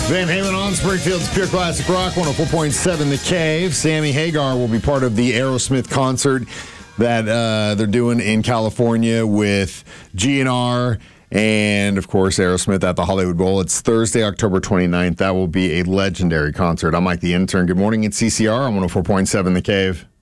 Van Halen on Springfield's Pure Classic Rock, 104.7 The Cave. Sammy Hagar will be part of the Aerosmith concert that they're doing in California with GNR and, of course, Aerosmith at the Hollywood Bowl. It's Thursday, October 29th. That will be a legendary concert. I'm Mike the Intern. Good morning. It's CCR on 104.7 The Cave.